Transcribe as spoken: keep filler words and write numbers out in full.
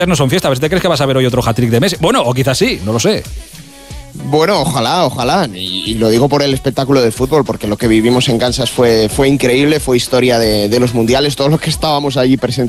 no son fiesta. A ver si te crees que vas a ver hoy otro hat-trick de Messi. Bueno, o quizás sí, no lo sé. Bueno, ojalá, ojalá. Y, y lo digo por el espectáculo del fútbol, porque lo que vivimos en Kansas fue, fue increíble, fue historia de, de los mundiales. Todos los que estábamos allí presentes